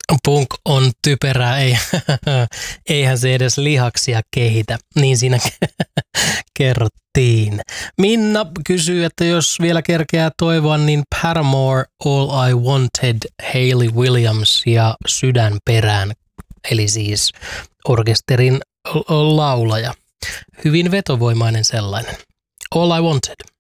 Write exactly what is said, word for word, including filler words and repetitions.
Punk on typerää, ei, eihän se edes lihaksia kehitä, niin siinä kerrottiin. Minna kysyy, että jos vielä kerkeää toivoa, niin Paramore, All I Wanted, Hayley Williams ja Sydän perään, eli siis orkesterin laulaja. Hyvin vetovoimainen sellainen. All I Wanted.